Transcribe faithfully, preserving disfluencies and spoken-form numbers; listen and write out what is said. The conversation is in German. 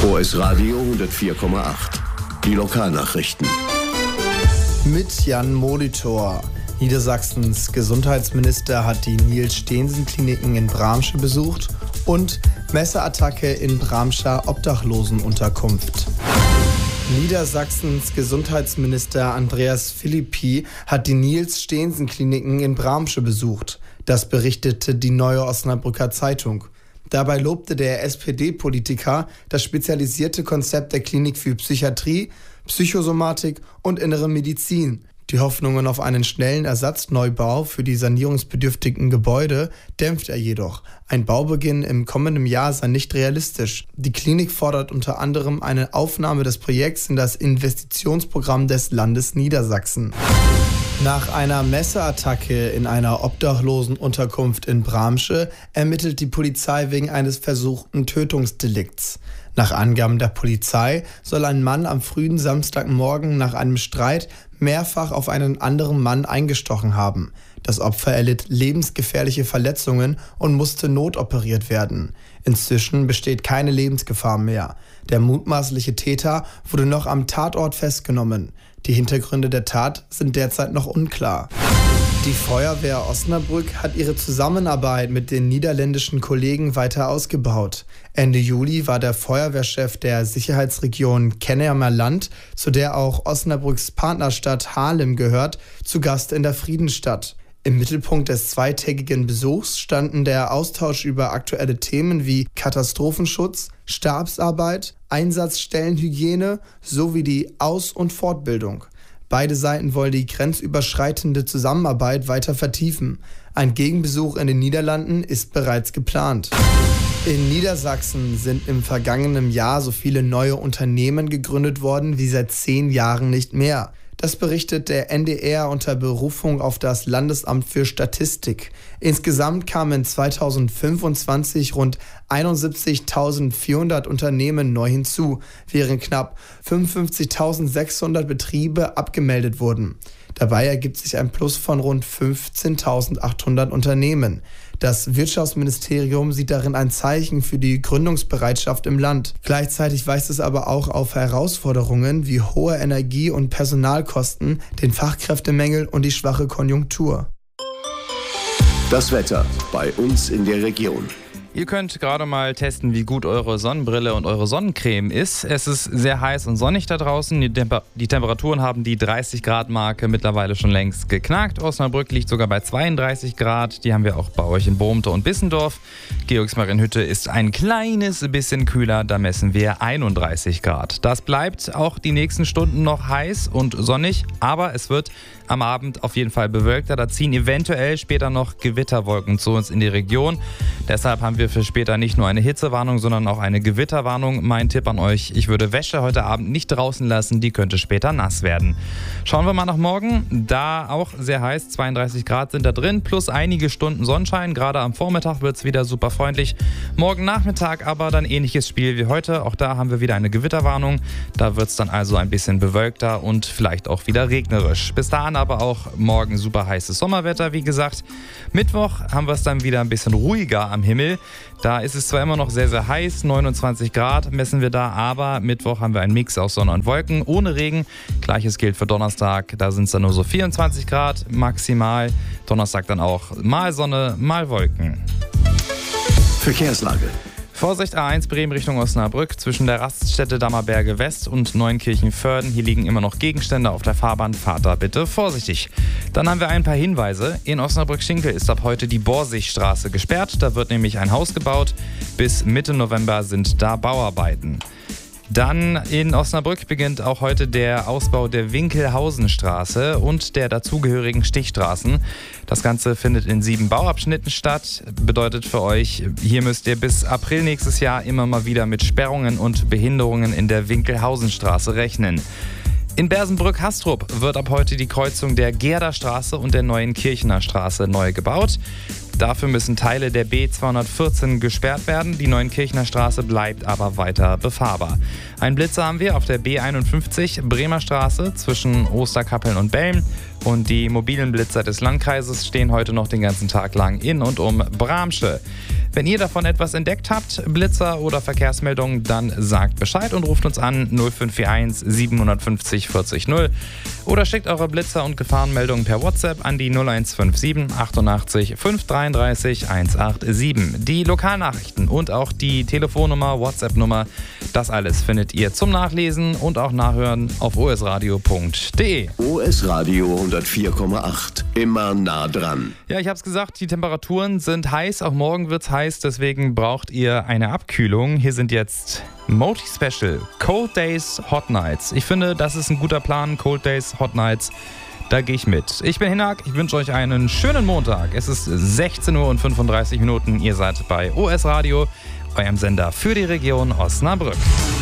O S Radio hundertvier Komma acht. Die Lokalnachrichten. Mit Jan Molitor. Niedersachsens Gesundheitsminister hat die Niels-Steensen-Kliniken in Bramsche besucht und Messerattacke in Bramscher Obdachlosenunterkunft. Niedersachsens Gesundheitsminister Andreas Philippi hat die Niels-Steensen-Kliniken in Bramsche besucht. Das berichtete die Neue Osnabrücker Zeitung. Dabei lobte der S P D-Politiker das spezialisierte Konzept der Klinik für Psychiatrie, Psychosomatik und innere Medizin. Die Hoffnungen auf einen schnellen Ersatzneubau für die sanierungsbedürftigen Gebäude dämpft er jedoch. Ein Baubeginn im kommenden Jahr sei nicht realistisch. Die Klinik fordert unter anderem eine Aufnahme des Projekts in das Investitionsprogramm des Landes Niedersachsen. Nach einer Messerattacke in einer Obdachlosenunterkunft in Bramsche ermittelt die Polizei wegen eines versuchten Tötungsdelikts. Nach Angaben der Polizei soll ein Mann am frühen Samstagmorgen nach einem Streit mehrfach auf einen anderen Mann eingestochen haben. Das Opfer erlitt lebensgefährliche Verletzungen und musste notoperiert werden. Inzwischen besteht keine Lebensgefahr mehr. Der mutmaßliche Täter wurde noch am Tatort festgenommen. Die Hintergründe der Tat sind derzeit noch unklar. Die Feuerwehr Osnabrück hat ihre Zusammenarbeit mit den niederländischen Kollegen weiter ausgebaut. Ende Juli war der Feuerwehrchef der Sicherheitsregion Kennemerland, zu der auch Osnabrücks Partnerstadt Haarlem gehört, zu Gast in der Friedensstadt. Im Mittelpunkt des zweitägigen Besuchs standen der Austausch über aktuelle Themen wie Katastrophenschutz, Stabsarbeit, Einsatzstellenhygiene sowie die Aus- und Fortbildung. Beide Seiten wollen die grenzüberschreitende Zusammenarbeit weiter vertiefen. Ein Gegenbesuch in den Niederlanden ist bereits geplant. In Niedersachsen sind im vergangenen Jahr so viele neue Unternehmen gegründet worden wie seit zehn Jahren nicht mehr. Das berichtet der N D R unter Berufung auf das Landesamt für Statistik. Insgesamt kamen zweitausendfünfundzwanzig rund einundsiebzigtausendvierhundert Unternehmen neu hinzu, während knapp fünfundfünfzigtausendsechshundert Betriebe abgemeldet wurden. Dabei ergibt sich ein Plus von rund fünfzehntausendachthundert Unternehmen. Das Wirtschaftsministerium sieht darin ein Zeichen für die Gründungsbereitschaft im Land. Gleichzeitig weist es aber auch auf Herausforderungen wie hohe Energie- und Personalkosten, den Fachkräftemängel und die schwache Konjunktur. Das Wetter bei uns in der Region. Ihr könnt gerade mal testen, wie gut eure Sonnenbrille und eure Sonnencreme ist. Es ist sehr heiß und sonnig da draußen. Die, Temper- die Temperaturen haben die dreißig Grad Marke mittlerweile schon längst geknackt. Osnabrück liegt sogar bei zweiunddreißig Grad. Die haben wir auch bei euch in Bohmte und Bissendorf. Georgsmarienhütte ist ein kleines bisschen kühler. Da messen wir einunddreißig Grad. Das bleibt auch die nächsten Stunden noch heiß und sonnig. Aber es wird am Abend auf jeden Fall bewölkter. Da ziehen eventuell später noch Gewitterwolken zu uns in die Region. Deshalb haben wir für später nicht nur eine Hitzewarnung, sondern auch eine Gewitterwarnung. Mein Tipp an euch, ich würde Wäsche heute Abend nicht draußen lassen, die könnte später nass werden. Schauen wir mal nach morgen, da auch sehr heiß, zweiunddreißig Grad sind da drin, plus einige Stunden Sonnenschein. Gerade am Vormittag wird es wieder super freundlich. Morgen Nachmittag aber dann ähnliches Spiel wie heute. Auch da haben wir wieder eine Gewitterwarnung. Da wird es dann also ein bisschen bewölkter und vielleicht auch wieder regnerisch. Bis dahin aber auch morgen super heißes Sommerwetter, wie gesagt. Mittwoch haben wir es dann wieder ein bisschen ruhiger am Himmel. Da ist es zwar immer noch sehr, sehr heiß, neunundzwanzig Grad messen wir da, aber Mittwoch haben wir einen Mix aus Sonne und Wolken, ohne Regen. Gleiches gilt für Donnerstag, da sind es dann nur so vierundzwanzig Grad maximal. Donnerstag dann auch mal Sonne, mal Wolken. Verkehrslage. Vorsicht A eins Bremen Richtung Osnabrück zwischen der Raststätte Dammerberge West und Neunkirchen-Vörden. Hier liegen immer noch Gegenstände auf der Fahrbahn. Fahrt da bitte vorsichtig. Dann haben wir ein paar Hinweise. In Osnabrück-Schinkel ist ab heute die Borsigstraße gesperrt. Da wird nämlich ein Haus gebaut. Bis Mitte November sind da Bauarbeiten. Dann in Osnabrück beginnt auch heute der Ausbau der Winkelhausenstraße und der dazugehörigen Stichstraßen. Das Ganze findet in sieben Bauabschnitten statt. Bedeutet für euch, hier müsst ihr bis April nächstes Jahr immer mal wieder mit Sperrungen und Behinderungen in der Winkelhausenstraße rechnen. In Bersenbrück-Hastrup wird ab heute die Kreuzung der Gerderstraße und der Neuen Kirchener Straße neu gebaut. Dafür müssen Teile der B zweihundertvierzehn gesperrt werden. Die Neuenkirchener Straße bleibt aber weiter befahrbar. Ein Blitzer haben wir auf der B einundfünfzig Bremer Straße zwischen Osterkappeln und Belm. Und die mobilen Blitzer des Landkreises stehen heute noch den ganzen Tag lang in und um Bramsche. Wenn ihr davon etwas entdeckt habt, Blitzer oder Verkehrsmeldungen, dann sagt Bescheid und ruft uns an null fünf vier eins sieben fünf null vier null null oder schickt eure Blitzer- und Gefahrenmeldungen per WhatsApp an die null eins fünf sieben achtundachtzig fünf dreiunddreißig hundertsiebenundachtzig. Die Lokalnachrichten und auch die Telefonnummer, WhatsApp-Nummer, das alles findet ihr zum Nachlesen und auch Nachhören auf o s radio punkt d e. O S Radio hundertvier Komma acht. Immer nah dran. Ja, ich habe es gesagt, die Temperaturen sind heiß, auch morgen wird es heiß, deswegen braucht ihr eine Abkühlung. Hier sind jetzt Moti Special, Cold Days, Hot Nights. Ich finde, das ist ein guter Plan, Cold Days, Hot Nights. Da gehe ich mit. Ich bin Hinak, ich wünsche euch einen schönen Montag. Es ist sechzehn Uhr und fünfunddreißig Minuten. Ihr seid bei O S Radio, eurem Sender für die Region Osnabrück.